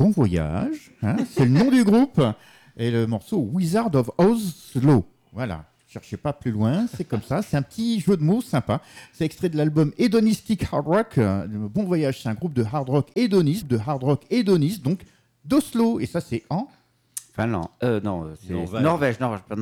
Bon Voyage, hein, c'est le nom du groupe, et le morceau Wizard of Oslo. Voilà, cherchez pas plus loin, c'est comme ça, c'est un petit jeu de mots sympa. C'est extrait de l'album Hedonistic Hard Rock. Bon Voyage, c'est un groupe de hard rock hédoniste, donc d'Oslo, et ça c'est en Finlande. Non, c'est Norvège. Norvège.